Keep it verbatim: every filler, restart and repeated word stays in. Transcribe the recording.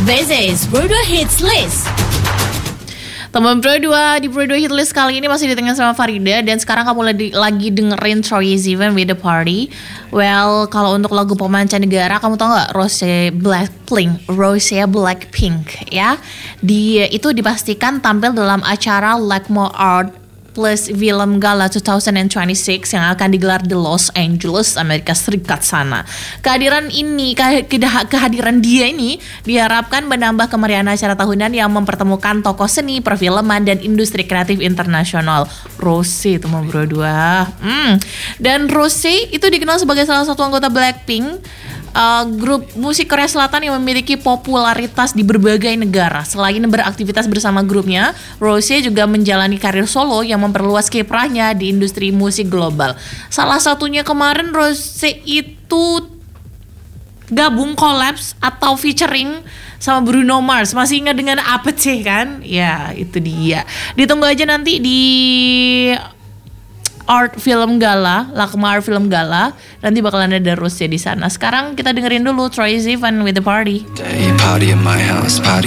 This is Bro dua Hits List. Teman Bro dua, di Bro dua Hit List kali ini masih ditengahin sama Farida. Dan sekarang kamu lagi, lagi dengerin Troye Sivan with the Party. Well, kalau untuk lagu pemancanegara, kamu tau gak Rose Blackpink, Rose Blackpink ya. Dia itu dipastikan tampil dalam acara Lacmo Art plus Film Gala dua ribu dua puluh enam yang akan digelar di Los Angeles, Amerika Serikat sana. Kehadiran ini, kehadiran dia ini diharapkan menambah kemeriahan acara tahunan yang mempertemukan tokoh seni, perfilman, dan industri kreatif internasional. Rose, teman Bro dua. Hmm. Dan Rose itu dikenal sebagai salah satu anggota Blackpink, Uh, grup musik Korea Selatan yang memiliki popularitas di berbagai negara. Selain beraktivitas bersama grupnya, Rose juga menjalani karir solo yang memperluas kiprahnya di industri musik global. Salah satunya kemarin Rose itu gabung collabs atau featuring sama Bruno Mars. Masih ingat dengan apa sih kan? Ya, itu dia. Ditunggu aja nanti di Art Film Gala, Lacmo Art Film Gala, nanti bakalan ada Rose di sana. Sekarang kita dengerin dulu Troye Sivan with the Party.